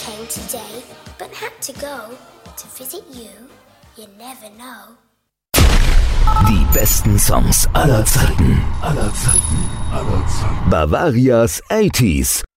came today, but had to go to visit you. You never know. Die besten Songs aller Zeiten. Bavarias 80s.